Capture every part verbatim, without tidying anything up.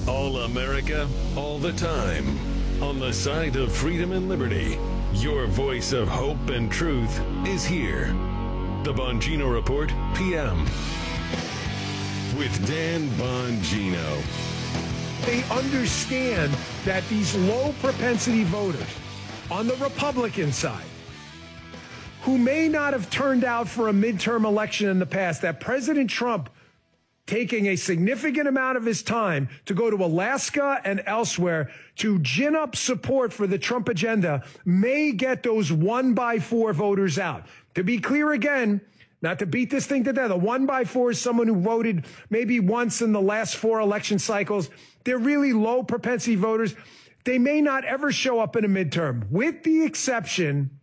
All America, all the time. On the side of freedom and liberty, your voice of hope and truth is here. The Bongino Report, P M. With Dan Bongino. They understand that these low propensity voters on the Republican side, who may not have turned out for a midterm election in the past, that President Trump taking a significant amount of his time to go to Alaska and elsewhere to gin up support for the Trump agenda may get those one by four voters out. To be clear again, not to beat this thing to death, a one by four is someone who voted maybe once in the last four election cycles. They're really low propensity voters. They may not ever show up in a midterm, with the exception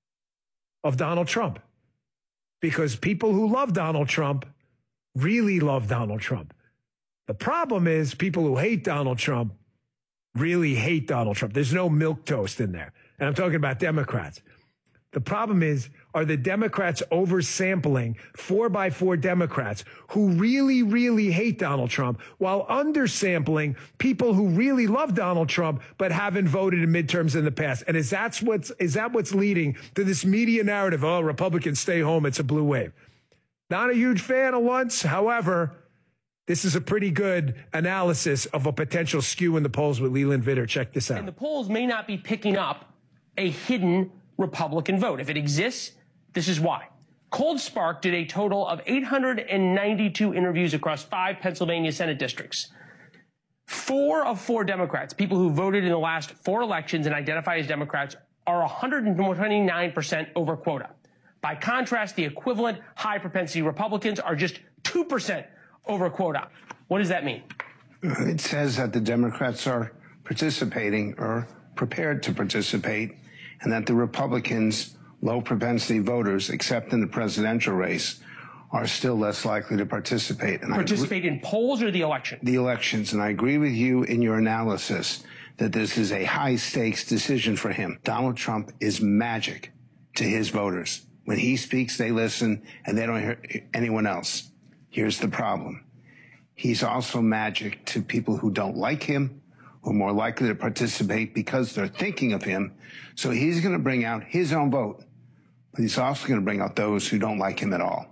of Donald Trump, because people who love Donald Trump really love Donald Trump. The problem is people who hate Donald Trump really hate Donald Trump. There's no milquetoast in there. And I'm talking about Democrats. The problem is, are the Democrats oversampling four by four Democrats who really, really hate Donald Trump while undersampling people who really love Donald Trump but haven't voted in midterms in the past? And is that what's, is that what's leading to this media narrative? Oh, Republicans stay home. It's a blue wave. Not a huge fan of once. However, this is a pretty good analysis of a potential skew in the polls with Leland Vitter. Check this out. And the polls may not be picking up a hidden Republican vote. If it exists, this is why. Cold Spark did a total of eight hundred ninety-two interviews across five Pennsylvania Senate districts. Four of four Democrats, people who voted in the last four elections and identify as Democrats, are one hundred twenty-nine percent over quota. By contrast, the equivalent high propensity Republicans are just two percent over quota. What does that mean? It says that the Democrats are participating or prepared to participate, and that the Republicans, low propensity voters, except in the presidential race, are still less likely to participate. And participate in polls or the election? The elections. And I agree with you in your analysis that this is a high stakes decision for him. Donald Trump is magic to his voters. When he speaks, they listen, and they don't hear anyone else. Here's the problem. He's also magic to people who don't like him, who are more likely to participate because they're thinking of him. So he's going to bring out his own vote, but he's also going to bring out those who don't like him at all.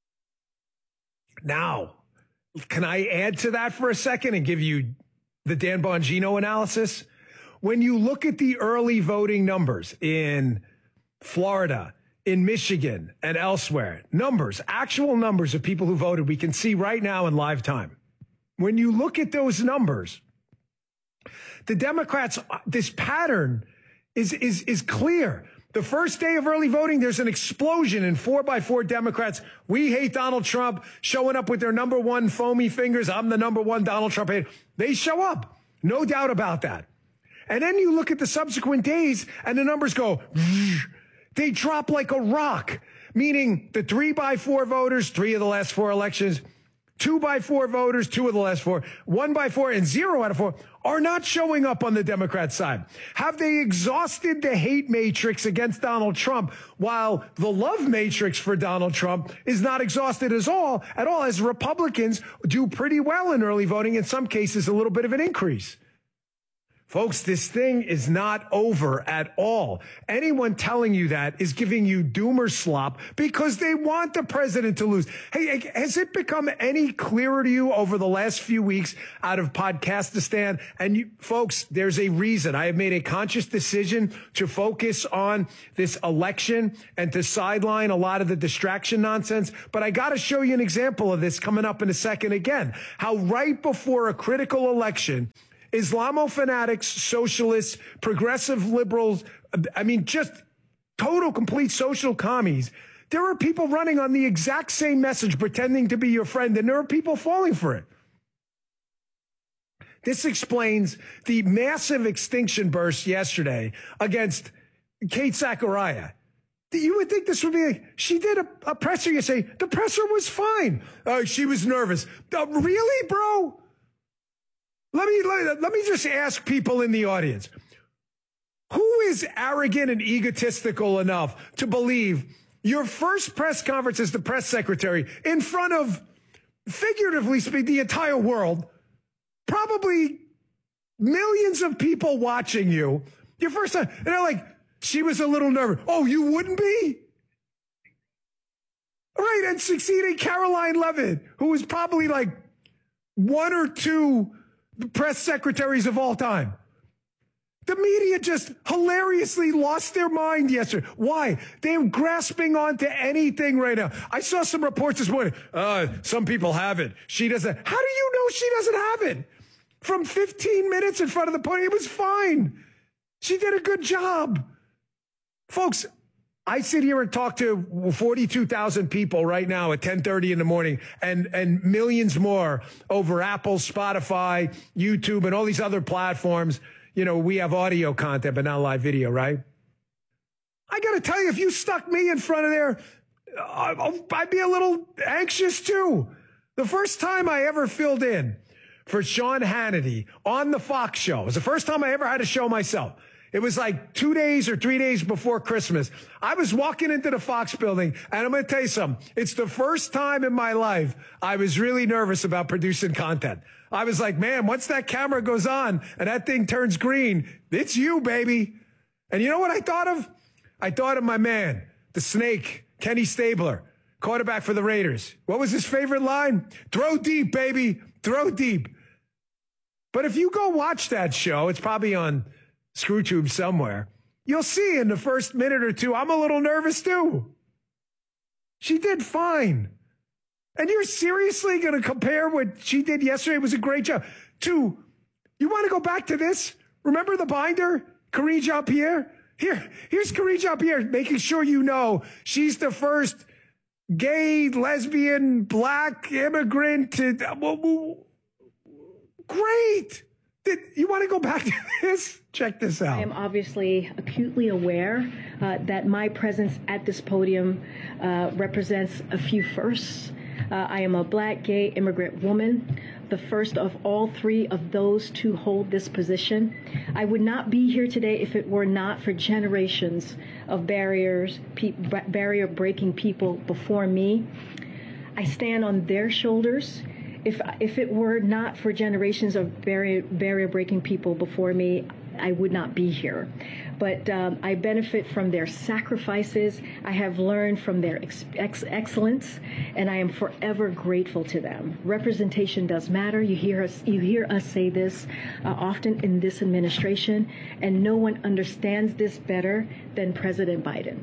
Now, can I add to that for a second and give you the Dan Bongino analysis? When you look at the early voting numbers in Florida, in Michigan, and elsewhere, numbers, actual numbers of people who voted, we can see right now in live time. When you look at those numbers, the Democrats, this pattern is, is, is clear. The first day of early voting, there's an explosion in four by four Democrats. We hate Donald Trump, showing up with their number one foamy fingers. I'm the number one Donald Trump hater. They show up. No doubt about that. And then you look at the subsequent days and the numbers go, they drop like a rock, meaning the three by four voters, three of the last four elections, two by four voters, two of the last four, one by four, and zero out of four are not showing up on the Democrat side. Have they exhausted the hate matrix against Donald Trump, while the love matrix for Donald Trump is not exhausted at all, at all, as Republicans do pretty well in early voting, in some cases a little bit of an increase? Folks, this thing is not over at all. Anyone telling you that is giving you doomer slop because they want the president to lose. Hey, has it become any clearer to you over the last few weeks out of Podcastistan? And you, folks, there's a reason. I have made a conscious decision to focus on this election and to sideline a lot of the distraction nonsense. But I got to show you an example of this coming up in a second again. How right before a critical election, Islamo-fanatics, socialists, progressive liberals, I mean, just total, complete social commies. There are people running on the exact same message, pretending to be your friend, and there are people falling for it. This explains the massive extinction burst yesterday against Kate Zachariah. You would think this would be, a, she did a, a presser yesterday. The presser was fine. Uh, she was nervous. Uh, really, bro? Let me, let, let me just ask people in the audience, who is arrogant and egotistical enough to believe your first press conference as the press secretary in front of, figuratively speaking, the entire world, probably millions of people watching you. Your first time. And they're like, she was a little nervous. Oh, you wouldn't be? Right, and succeeding Caroline Levitt, who was probably like one or two press secretaries of all time. The media just hilariously lost their mind yesterday. Why? They're grasping onto anything right now. I saw some reports this morning. Uh, some people have it. She doesn't. How do you know she doesn't have it? From fifteen minutes in front of the podium, it was fine. She did a good job. Folks, I sit here and talk to forty-two thousand people right now at ten thirty in the morning and, and millions more over Apple, Spotify, YouTube, and all these other platforms. You know, we have audio content, but not live video, right? I got to tell you, if you stuck me in front of there, I'd be a little anxious too. The first time I ever filled in for Sean Hannity on the Fox show, it was the first time I ever had a show myself. It was like two days or three days before Christmas. I was walking into the Fox building, and I'm going to tell you something. It's the first time in my life I was really nervous about producing content. I was like, man, once that camera goes on and that thing turns green, it's you, baby. And you know what I thought of? I thought of my man, the snake, Kenny Stabler, quarterback for the Raiders. What was his favorite line? Throw deep, baby. Throw deep. But if you go watch that show, it's probably on ScrewTube somewhere, you'll see in the first minute or two, I'm a little nervous too. She did fine. And you're seriously going to compare what she did yesterday? It was a great job. To, you want to go back to this? Remember the binder? Karine Jean-Pierre? Here, here's Karine Jean-Pierre making sure you know she's the first gay, lesbian, black immigrant to, well, great. Did you want to go back to this? Check this out. I am obviously acutely aware uh, that my presence at this podium uh, represents a few firsts. Uh, I am a black, gay, immigrant woman, the first of all three of those to hold this position. I would not be here today if it were not for generations of barriers, pe- barrier-breaking people before me. I stand on their shoulders. If if it were not for generations of barrier, barrier-breaking people before me, I would not be here. But um, I benefit from their sacrifices. I have learned from their ex- ex- excellence, and I am forever grateful to them. Representation does matter. You hear us, you hear us say this uh, often in this administration, and no one understands this better than President Biden.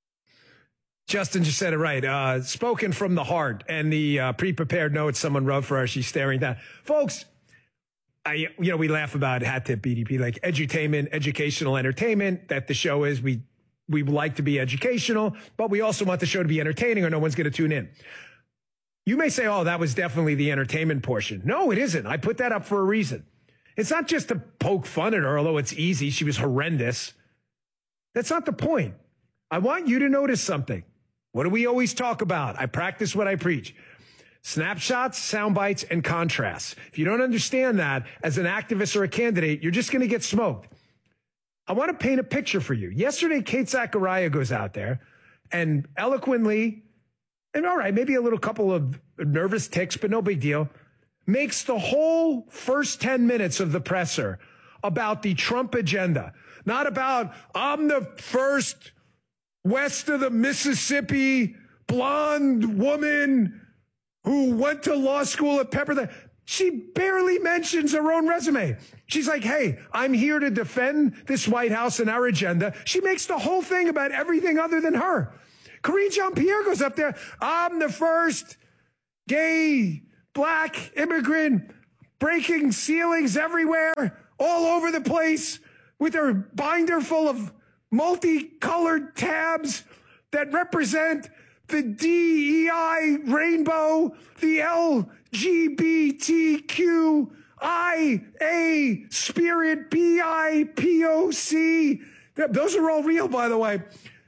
Justin just said it right. Uh, spoken from the heart, and the uh, pre-prepared notes someone wrote for her. She's staring down. Folks, I, you know, we laugh about hat tip B D P, like edutainment, educational entertainment, that the show is. We, we like to be educational, but we also want the show to be entertaining or no one's going to tune in. You may say, oh, that was definitely the entertainment portion. No, it isn't. I put that up for a reason. It's not just to poke fun at her, although it's easy. She was horrendous. That's not the point. I want you to notice something. What do we always talk about? I practice what I preach. Snapshots, sound bites, and contrasts. If you don't understand that as an activist or a candidate, you're just going to get smoked. I want to paint a picture for you. Yesterday, Kate Zachariah goes out there and eloquently, and all right, maybe a little couple of nervous ticks, but no big deal, makes the whole first ten minutes of the presser about the Trump agenda. Not about, I'm the first west of the Mississippi blonde woman who went to law school at Pepperdine. She barely mentions her own resume. She's like, hey, I'm here to defend this White House and our agenda. She makes the whole thing about everything other than her. Karine Jean-Pierre goes up there. I'm the first gay, black immigrant breaking ceilings everywhere, all over the place, with her binder full of multicolored tabs that represent the D E I rainbow, the L G B T Q I A spirit, B I P O C. Those are all real, by the way.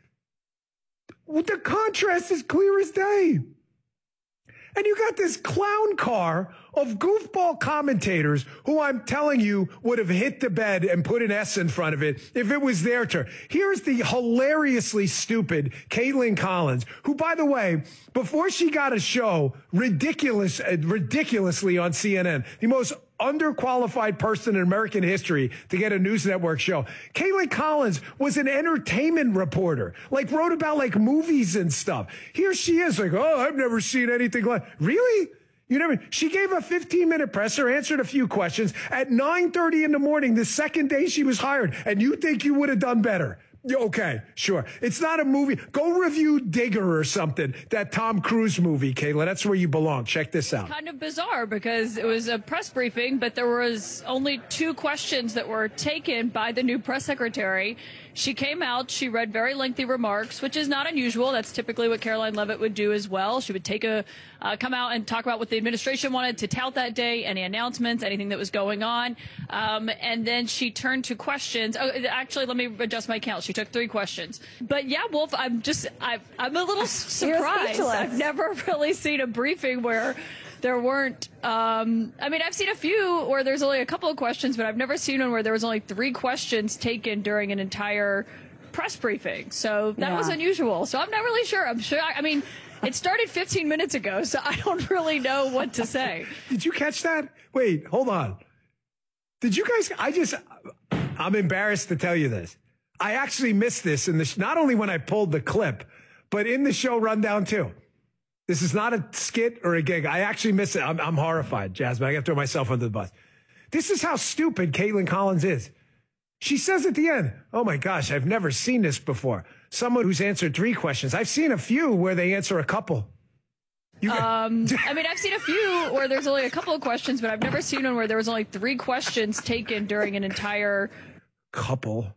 The contrast is clear as day. And you got this clown car of goofball commentators who I'm telling you would have hit the bed and put an S in front of it if it was their turn. Here's the hilariously stupid Caitlin Collins, who, by the way, before she got a show ridiculous, ridiculously on C N N, the most underqualified person in American history to get a news network show. Caitlin Collins was an entertainment reporter, like wrote about like movies and stuff. Here she is like, oh, I've never seen anything like, really? You never, she gave a fifteen minute presser, answered a few questions at nine thirty in the morning, the second day she was hired. And you think you would have done better? Okay, sure. It's not a movie. Go review Digger or something, that Tom Cruise movie, Kayla. That's where you belong. Check this out. Kind of bizarre because it was a press briefing, but there was only two questions that were taken by the new press secretary. She came out, she read very lengthy remarks, which is not unusual. That's typically what Caroline Leavitt would do as well. She would take a, uh, come out and talk about what the administration wanted to tout that day, any announcements, anything that was going on. Um, and then she turned to questions. Oh, actually, let me adjust my count. She took three questions. But yeah, Wolf, I'm just, I, I'm a little surprised. I've never really seen a briefing where there weren't, um, I mean, I've seen a few where there's only a couple of questions, but I've never seen one where there was only three questions taken during an entire press briefing. So that yeah. was unusual. So I'm not really sure. I'm sure, I mean, it started fifteen minutes ago, so I don't really know what to say. Did you catch that? Wait, hold on. Did you guys, I just, I'm embarrassed to tell you this. I actually missed this in the, not only when I pulled the clip, but in the show rundown too. This is not a skit or a gig. I actually miss it. I'm, I'm horrified, Jasmine. I got to throw myself under the bus. This is how stupid Caitlin Collins is. She says at the end, oh my gosh, I've never seen this before. Someone who's answered three questions. I've seen a few where they answer a couple. You got- um, I mean, I've seen a few where there's only a couple of questions, but I've never seen one where there was only three questions taken during an entire couple.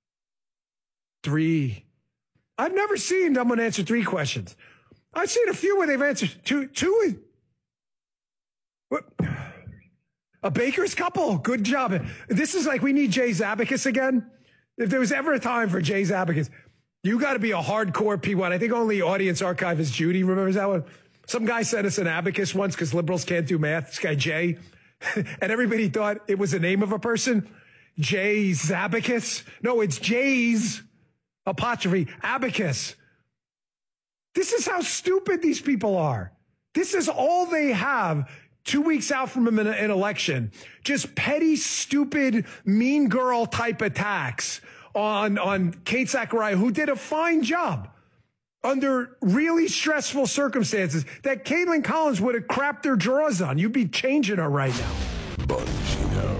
Three. I've never seen someone answer three questions. I've seen a few where they've answered two. Two. What? A baker's couple. Good job. This is like we need Jay's Abacus again. If there was ever a time for Jay's Abacus, you got to be a hardcore P one. I think only audience archivist Judy remembers that one. Some guy sent us an abacus once because liberals can't do math. This guy Jay. And everybody thought it was the name of a person. Jay's Abacus. No, it's Jay's apostrophe abacus. This is how stupid these people are. This is all they have two weeks out from an, an election. Just petty, stupid, mean girl type attacks on, on Kate Zachariah, who did a fine job under really stressful circumstances that Caitlin Collins would have crapped her drawers on. You'd be changing her right now. Bongino.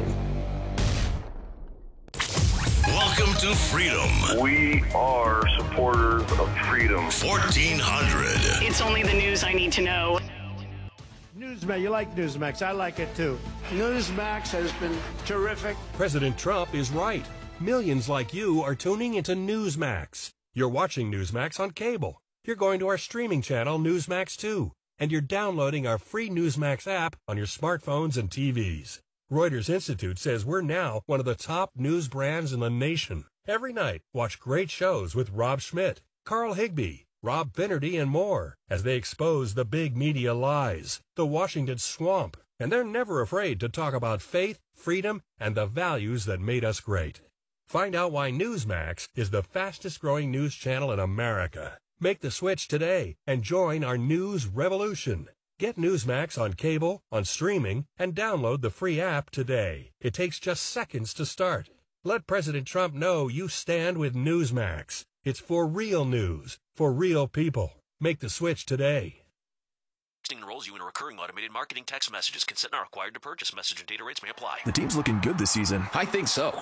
Welcome to Freedom. We are supporters of freedom. fourteen hundred. It's only the news I need to know. Newsmax, you like Newsmax. I like it too. Newsmax has been terrific. President Trump is right. Millions like you are tuning into Newsmax. You're watching Newsmax on cable. You're going to our streaming channel, Newsmax two. And you're downloading our free Newsmax app on your smartphones and T Vs. Reuters Institute says we're now one of the top news brands in the nation. Every night, watch great shows with Rob Schmidt, Carl Higbie, Rob Finnerty, and more as they expose the big media lies, the Washington swamp, and they're never afraid to talk about faith, freedom, and the values that made us great. Find out why Newsmax is the fastest-growing news channel in America. Make the switch today and join our news revolution. Get Newsmax on cable, on streaming, and download the free app today. It takes just seconds to start. Let President Trump know you stand with Newsmax. It's for real news, for real people. Make the switch today. Texting enrolls you in a recurring automated marketing text messages. Consent not required to purchase. Message and data rates may apply. The team's looking good this season. I think so.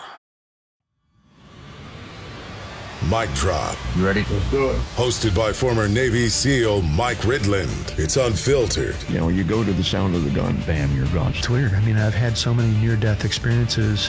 Mic Drop. You ready? Let's do it. Hosted by former Navy SEAL Mike Ridland. It's unfiltered. You know, you go to the sound of the gun, bam, you're gone. It's weird. I mean, I've had so many near-death experiences.